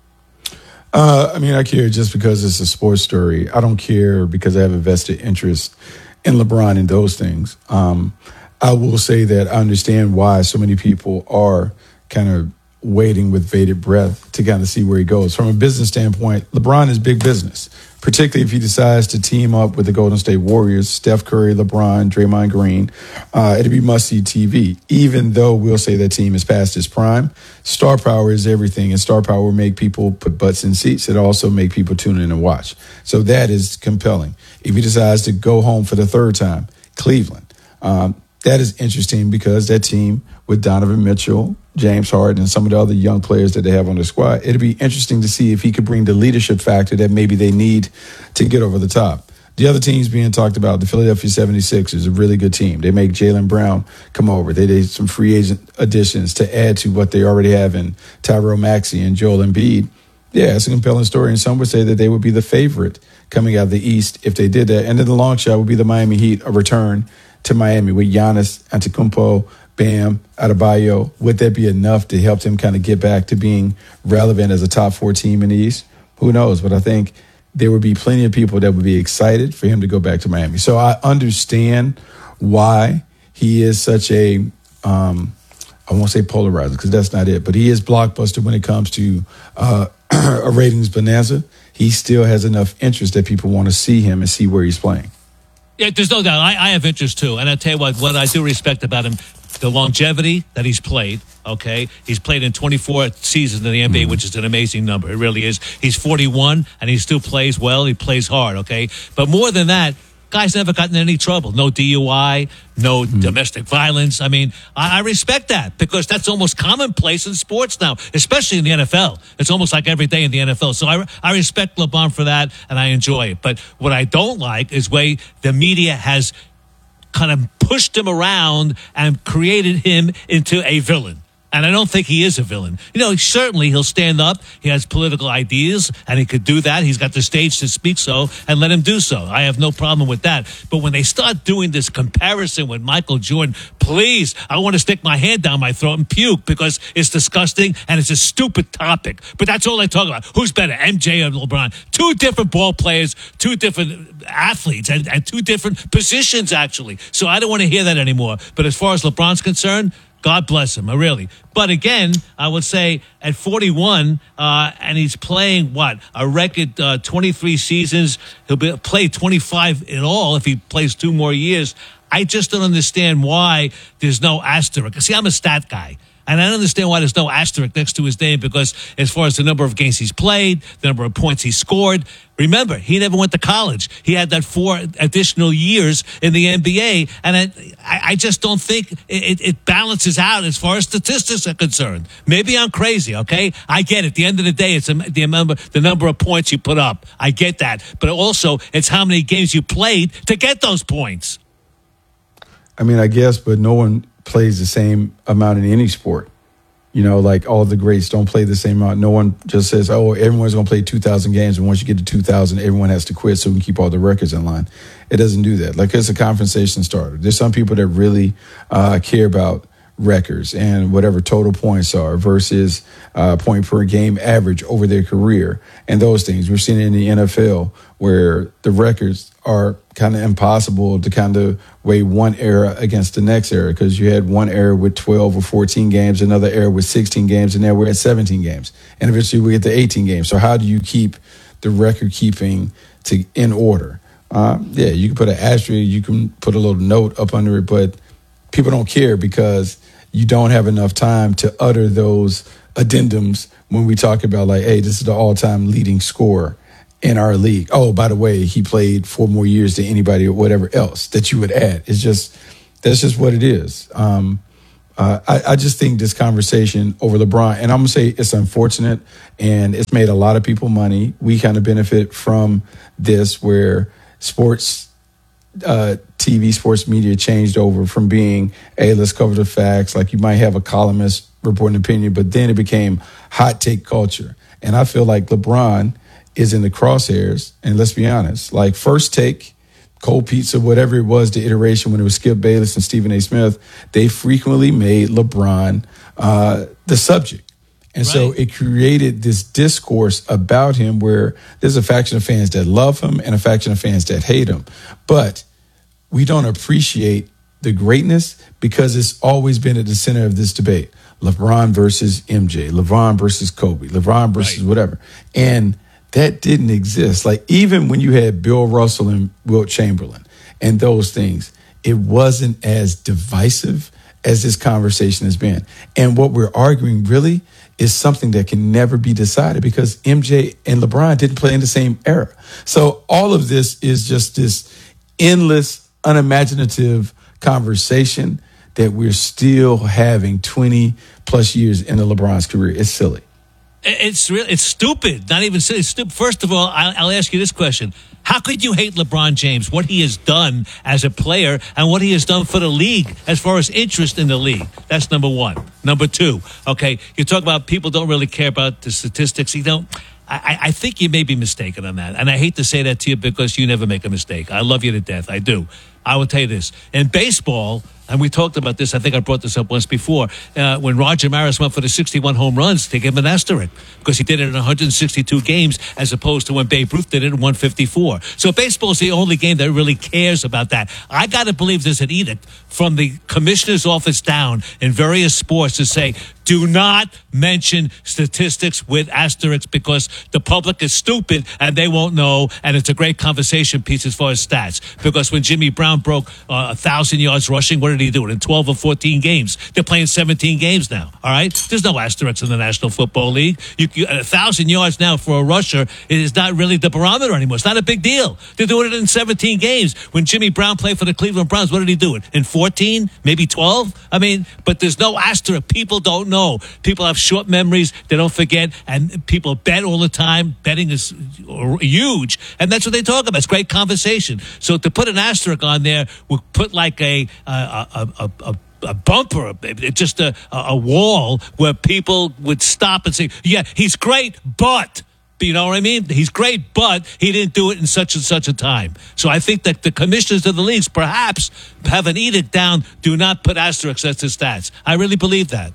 Uh, I mean, I care just because it's a sports story. I don't care because I have a vested interest in LeBron and those things. Um, I will say that I understand why so many people are kind of waiting with bated breath to kind of see where he goes. From a business standpoint, LeBron is big business, particularly if he decides to team up with the Golden State Warriors, Steph Curry, LeBron, Draymond Green. Uh, it'll be must-see T V, even though we'll say that team is past its prime. Star power is everything, and star power will make people put butts in seats. It also make people tune in and watch. So that is compelling. If he decides to go home for the third time, Cleveland, um, that is interesting because that team with Donovan Mitchell, James Harden, and some of the other young players that they have on the squad, it'll be interesting to see if he could bring the leadership factor that maybe they need to get over the top. The other teams being talked about, the Philadelphia seventy-sixers, a really good team. They make Jaylen Brown come over. They did some free agent additions to add to what they already have in Tyrell Maxey and Joel Embiid. Yeah, it's a compelling story, and some would say that they would be the favorite coming out of the East if they did that. And then the long shot would be the Miami Heat, a return to Miami with Giannis Antetokounmpo, Bam, Adebayo. Would that be enough to help them kind of get back to being relevant as a top four team in the East? Who knows? But I think there would be plenty of people that would be excited for him to go back to Miami. So I understand why he is such a, um, I won't say polarizer because that's not it, but he is blockbuster when it comes to uh, a ratings bonanza. He still has enough interest that people want to see him and see where he's playing. Yeah, there's no doubt. I, I have interest too. And I'll tell you what, what I do respect about him, the longevity that he's played, okay? He's played in twenty-four seasons in the N B A, mm-hmm. which is an amazing number. It really is. He's forty-one, and he still plays well. He plays hard, okay? But more than that, guy's never gotten in any trouble. No D U I, no mm-hmm. domestic violence. I mean, I, I respect that because that's almost commonplace in sports now, especially in the N F L. It's almost like every day in the N F L. So I, I respect LeBron for that, and I enjoy it. But what I don't like is way the media has kind of pushed him around and created him into a villain. And I don't think he is a villain. You know, certainly he'll stand up. He has political ideas, and he could do that. He's got the stage to speak so, and let him do so. I have no problem with that. But when they start doing this comparison with Michael Jordan, please, I want to stick my hand down my throat and puke because it's disgusting and it's a stupid topic. But that's all they talk about. Who's better, M J or LeBron? Two different ball players, two different athletes, and, and two different positions, actually. So I don't want to hear that anymore. But as far as LeBron's concerned, God bless him, really. But again, I would say at forty-one, uh, and he's playing, what, a record uh, twenty-three seasons. He'll be, play twenty-five in all if he plays two more years. I just don't understand why there's no asterisk. See, I'm a stat guy. And I don't understand why there's no asterisk next to his name because as far as the number of games he's played, the number of points he scored, remember, he never went to college. He had that four additional years in the N B A, and I, I just don't think it, it balances out as far as statistics are concerned. Maybe I'm crazy, okay? I get it. At the end of the day, it's the number, the number of points you put up. I get that. But also, it's how many games you played to get those points. I mean, I guess, but no one plays the same amount in any sport. You know, like all the greats don't play the same amount. No one just says, oh, everyone's going to play two thousand games. And once you get to two thousand, everyone has to quit so we can keep all the records in line. It doesn't do that. Like, it's a conversation starter. There's some people that really uh, care about records and whatever total points are versus uh, point per game average over their career and those things. We've seen it in the N F L where the records are kind of impossible to kind of weigh one era against the next era because you had one era with twelve or fourteen games, another era with sixteen games, and now we're at seventeen games. And eventually we get to eighteen games. So how do you keep the record keeping to in order? Um, yeah, you can put an asterisk, you can put a little note up under it, but people don't care because you don't have enough time to utter those addendums when we talk about like, hey, this is the all-time leading scorer in our league. Oh, by the way, he played four more years than anybody or whatever else that you would add. It's just, that's just what it is. Um, uh, I, I just think this conversation over LeBron, and I'm going to say it's unfortunate and it's made a lot of people money. We kind of benefit from this where sports, uh, T V, sports media changed over from being, hey, let's cover the facts. Like you might have a columnist report an opinion, but then it became hot take culture. And I feel like LeBron is in the crosshairs. And let's be honest, like First Take, Cold Pizza, whatever it was, the iteration when it was Skip Bayless and Stephen A. Smith, they frequently made LeBron uh, the subject. And right. so it created this discourse about him where there's a faction of fans that love him and a faction of fans that hate him. But we don't appreciate the greatness because it's always been at the center of this debate. LeBron versus M J, LeBron versus Kobe, LeBron versus right. whatever. And that didn't exist. Like even when you had Bill Russell and Wilt Chamberlain and those things, it wasn't as divisive as this conversation has been. And what we're arguing really is something that can never be decided because M J and LeBron didn't play in the same era. So all of this is just this endless, unimaginative conversation that we're still having twenty plus years into LeBron's career. It's silly. It's real. It's stupid. Not even silly. It's stupid. First of all, I'll, I'll ask you this question. How could you hate LeBron James, what he has done as a player and what he has done for the league as far as interest in the league? That's number one. Number two, okay, you talk about people don't really care about the statistics. You don't. I, I think you may be mistaken on that. And I hate to say that to you because you never make a mistake. I love you to death. I do. I will tell you this. In baseball, and we talked about this, I think I brought this up once before, uh, when Roger Maris went for the sixty-one home runs, they gave him an asterisk because he did it in one hundred sixty-two games as opposed to when Babe Ruth did it in one fifty-four. So baseball is the only game that really cares about that. I got to believe there's an edict from the commissioner's office down in various sports to say, do not mention statistics with asterisks because the public is stupid and they won't know, and it's a great conversation piece as far as stats. Because when Jimmy Brown broke uh, one thousand yards rushing, what did he do it in twelve or fourteen games? They're playing seventeen games now, all right? There's no asterisks in the National Football League. You, you, one thousand yards now for a rusher is not really the barometer anymore. It's not a big deal. They're doing it in seventeen games. When Jimmy Brown played for the Cleveland Browns, what did he do it? In fourteen? Maybe twelve? I mean, but there's no asterisk. People don't know. People have short memories. They don't forget. And people bet all the time. Betting is huge. And that's what they talk about. It's great conversation. So to put an asterisk on there would put like a a a a, a a bumper, just a, a wall where people would stop and say, yeah, he's great, but, you know what I mean? He's great, but he didn't do it in such and such a time. So I think that the commissioners of the leagues perhaps have an edict down, do not put asterisks as to stats. I really believe that.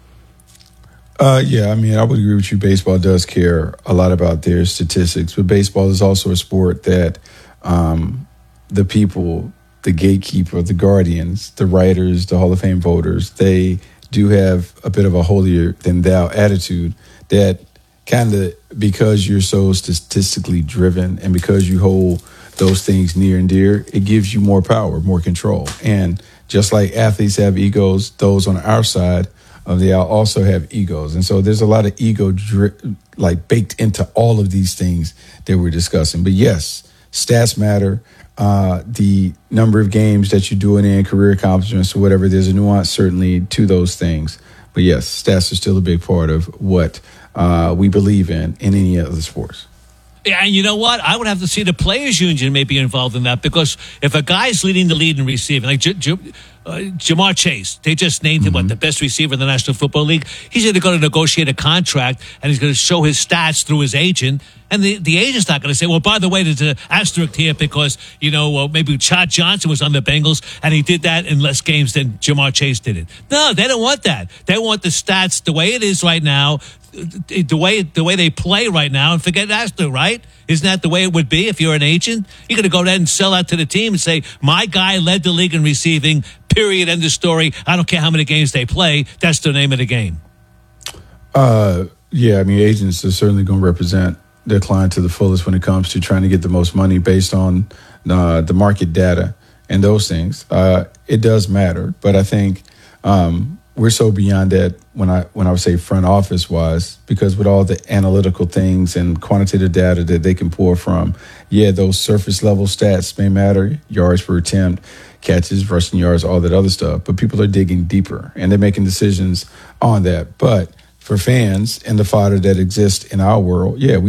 Uh, yeah, I mean, I would agree with you. Baseball does care a lot about their statistics, but baseball is also a sport that um, the people, the gatekeeper, the guardians, the writers, the Hall of Fame voters, they do have a bit of a holier than thou attitude that kind of, because you're so statistically driven and because you hold those things near and dear, it gives you more power, more control. And just like athletes have egos, those on our side of the aisle also have egos. And so there's a lot of ego dri- like baked into all of these things that we're discussing. But yes, stats matter. Uh, the number of games that you're doing in, career accomplishments or whatever, there's a nuance certainly to those things. But yes, stats are still a big part of what uh, we believe in in any other sports. Yeah, and you know what? I would have to see the players' union may be involved in that because if a guy's leading the lead in receiving, like J- J- uh, Jamar Chase, they just named him, mm-hmm. what, the best receiver in the National Football League. He's either going to negotiate a contract and he's going to show his stats through his agent. And the, the agent's not going to say, well, by the way, there's an asterisk here because, you know, well, maybe Chad Johnson was on the Bengals and he did that in less games than Jamar Chase did it. No, they don't want that. They want the stats the way it is right now, the way the way they play right now, and forget asterisk, right? Isn't that the way it would be if you're an agent? You're going to go there and sell out to the team and say, my guy led the league in receiving, period, end of story. I don't care how many games they play. That's the name of the game. Uh, yeah, I mean, agents are certainly going to represent their client to the fullest when it comes to trying to get the most money based on uh, the market data and those things. Uh, it does matter, but I think um, we're so beyond that when I when I would say front office wise, because with all the analytical things and quantitative data that they can pull from, yeah, those surface level stats may matter, yards per attempt, catches, rushing yards, all that other stuff. But people are digging deeper and they're making decisions on that. But for fans and the fodder that exists in our world, yeah, we